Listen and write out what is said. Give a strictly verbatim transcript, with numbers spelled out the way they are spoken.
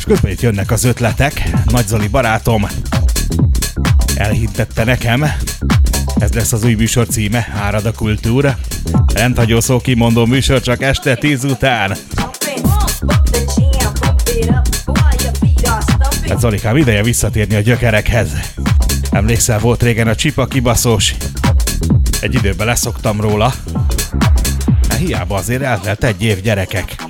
közben itt jönnek az ötletek. Nagy Zoli barátom elhittette nekem. Ez lesz az új műsor címe, Árad a kultúra. Rendhagyó szó kimondó műsor csak este tíz után. Hát Zolikám, ideje visszatérni a gyökerekhez. Emlékszel, volt régen a csipa kibaszós? Egy időben leszoktam róla. Hát hiába azért eltelt egy év, gyerekek.